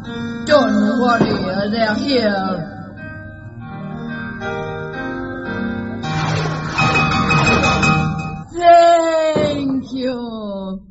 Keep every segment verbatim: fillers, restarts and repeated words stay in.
Don't worry, they're here. Thank you.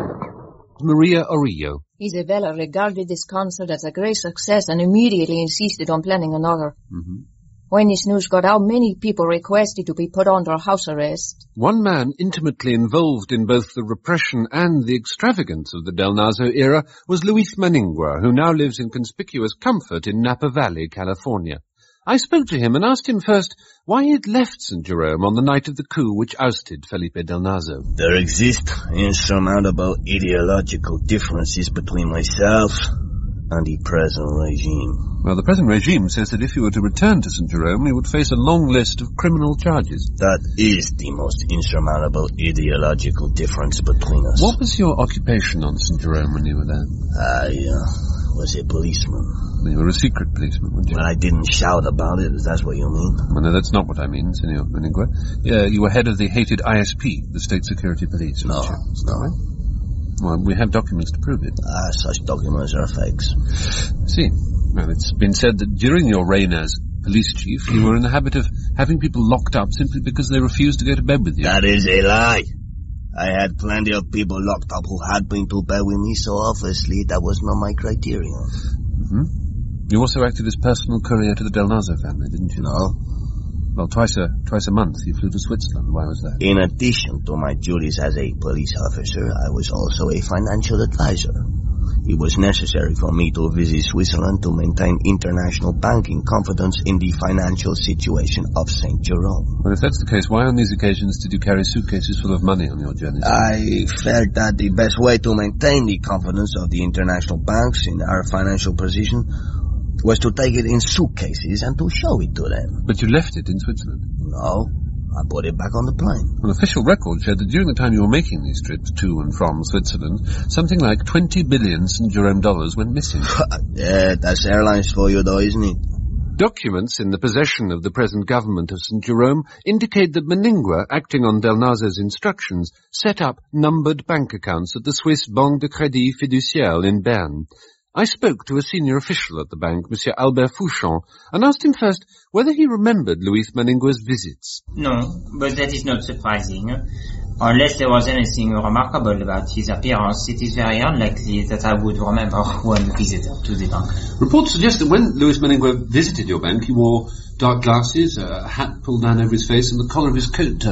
Maria Orillo. Isabella regarded this concert as a great success and immediately insisted on planning another. Mm-hmm. When this news got out, many people requested to be put under house arrest. One man intimately involved in both the repression and the extravagance of the Del Nazo era was Luis Maningua, who now lives in conspicuous comfort in Napa Valley, California. I spoke to him and asked him first why he had left Saint Jerome on the night of the coup which ousted Felipe Del Nazo. There exist insurmountable ideological differences between myself and the present regime. Well, the present regime says that if you were to return to Saint Jerome, you would face a long list of criminal charges. That is the most insurmountable ideological difference between us. What was your occupation on Saint Jerome when you were there? I uh, was a policeman. You were a secret policeman, weren't you? Well, I didn't shout about it, if that's what you mean. Well, no, that's not what I mean, Senor Maningua. Yeah, you were head of the hated I S P, the State Security Police. No, no. Right? Well, we have documents to prove it. Ah, such documents are fakes. See, well, it's been said that during your reign as police chief, you were in the habit of having people locked up simply because they refused to go to bed with you. That is a lie. I had plenty of people locked up who had been to bed with me, so obviously that was not my criterion. Mm-hmm. You also acted as personal courier to the Del Nazo family, didn't you? No. Well, twice a twice a month you flew to Switzerland. Why was that? In addition to my duties as a police officer, I was also a financial advisor. It was necessary for me to visit Switzerland to maintain international banking confidence in the financial situation of Saint Jerome. Well, if that's the case, why on these occasions did you carry suitcases full of money on your journeys? I felt that the best way to maintain the confidence of the international banks in our financial position was to take it in suitcases and to show it to them. But you left it in Switzerland? No, I put it back on the plane. Well, official record showed that during the time you were making these trips to and from Switzerland, something like twenty billion Saint Jerome dollars went missing. Yeah, that's airlines for you though, isn't it? Documents in the possession of the present government of Saint Jerome indicate that Maningua, acting on Del Nazo's instructions, set up numbered bank accounts at the Swiss Banque de Crédit Fiduciaire in Berne. I spoke to a senior official at the bank, Monsieur Albert Fouchon, and asked him first whether he remembered Luis Maningua's visits. No, but that is not surprising. Unless there was anything remarkable about his appearance, it is very unlikely that I would remember one visitor to the bank. Reports suggest that when Luis Maningua visited your bank, he wore dark glasses, a hat pulled down over his face, and the collar of his coat turned